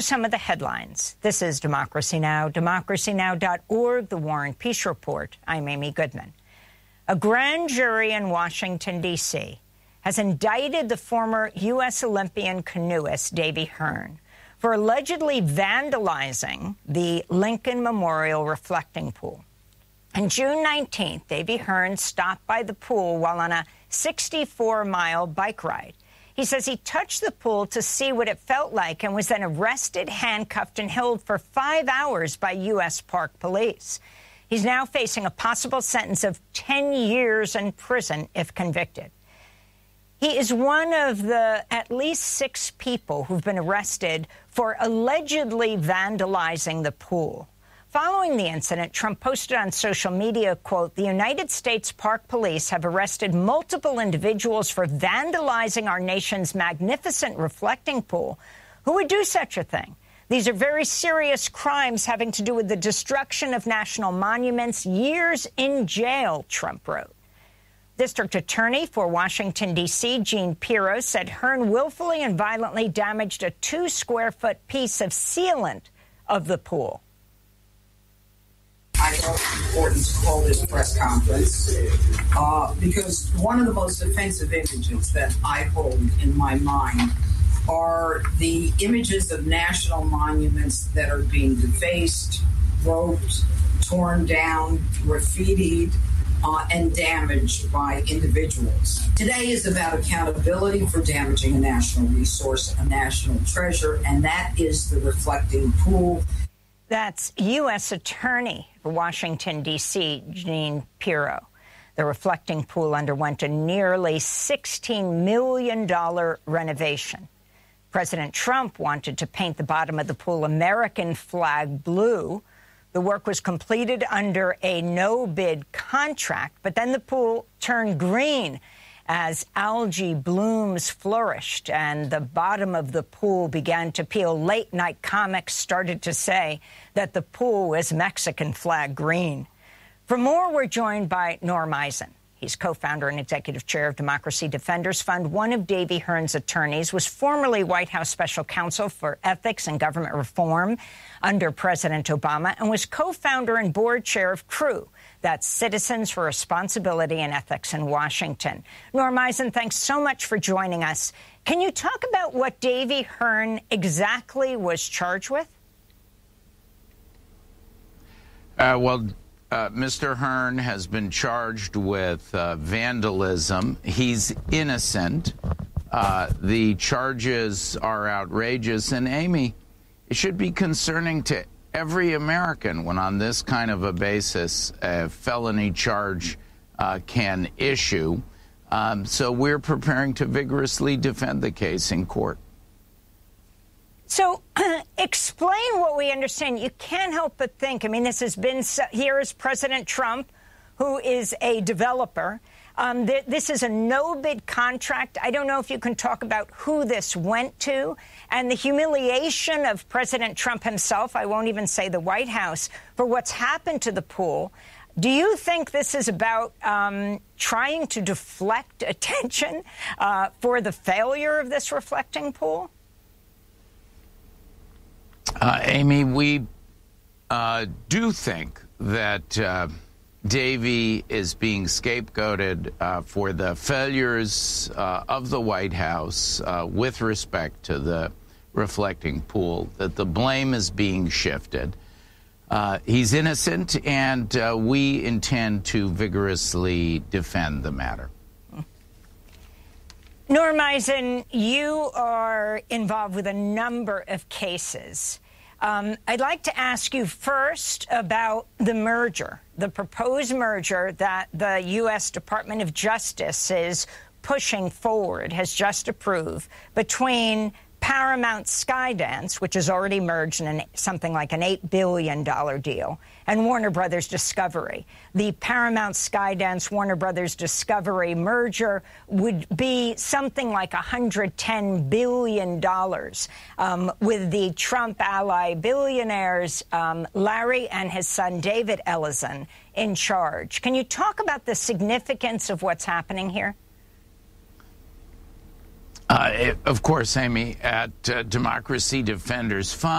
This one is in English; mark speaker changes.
Speaker 1: some of the headlines. This is Democracy Now!, democracynow.org, The War and Peace Report. I'm Amy Goodman. A grand jury in Washington, D.C. has indicted the former U.S. Olympian canoeist Davy Hearn for allegedly vandalizing the Lincoln Memorial reflecting pool. On June 19th, Davy Hearn stopped by the pool while on a 64-mile bike ride. He says he touched the pool to see what it felt like and was then arrested, handcuffed, and held for 5 hours by U.S. Park Police. He's now facing a possible sentence of 10 years in prison if convicted. He is one of the at least 6 people who've been arrested for allegedly vandalizing the pool. Following the incident, Trump posted on social media, quote, "The United States Park Police have arrested multiple individuals for vandalizing our nation's magnificent reflecting pool. Who would do such a thing? These are very serious crimes having to do with the destruction of national monuments. Years in jail," Trump wrote. District Attorney for Washington, D.C., Jean Pirro, said Hearn willfully and violently damaged a 2-square-foot piece of sealant of the pool.
Speaker 2: I felt it important to call this press conference because one of the most offensive images that I hold in my mind are the images of national monuments that are being defaced, roped, torn down, graffitied, and damaged by individuals. Today is about accountability for damaging a national resource, a national treasure, and that is the reflecting pool.
Speaker 1: That's U.S. Attorney for Washington, D.C., Jean Pirro. The reflecting pool underwent a nearly $16 million renovation. President Trump wanted to paint the bottom of the pool American flag blue. The work was completed under a no-bid contract, but then the pool turned green as algae blooms flourished and the bottom of the pool began to peel. Late-night comics started to say that the pool was Mexican flag green. For more, we're joined by Norm Eisen. He's co-founder and executive chair of Democracy Defenders Fund. One of Davy Hearn's attorneys was formerly White House special counsel for ethics and government reform under President Obama and was co-founder and board chair of CREW. That's Citizens for Responsibility and Ethics in Washington. Norm Eisen, thanks so much for joining us. Can you talk about what Davy Hearn exactly was charged with?
Speaker 3: Mr. Hearn has been charged with vandalism. He's innocent. The charges are outrageous. And, Amy, it should be concerning to every American when on this kind of a basis a felony charge can issue. So we're preparing to vigorously defend the case in court.
Speaker 1: So explain what we understand. You can't help but think, I mean, this has been, here is President Trump, who is a developer. This is a no-bid contract. I don't know if you can talk about who this went to and the humiliation of President Trump himself. I won't even say the White House for what's happened to the pool. Do you think this is about trying to deflect attention for the failure of this reflecting pool?
Speaker 3: Amy, we do think that Davy is being scapegoated for the failures of the White House with respect to the reflecting pool, that the blame is being shifted. He's innocent, and we intend to vigorously defend the matter.
Speaker 1: Norm Eisen, you are involved with a number of cases. I'd like to ask you first about the merger, the proposed merger that the U.S. Department of Justice is pushing forward, has just approved, between Paramount Skydance, which has already merged in something like an $8 billion deal, and Warner Brothers Discovery. The Paramount Skydance Warner Brothers Discovery merger would be something like $110 billion, with the Trump ally billionaires Larry and his son David Ellison in charge. Can you talk about the significance of what's happening here?
Speaker 3: Of course, Amy, at Democracy Defenders Fund,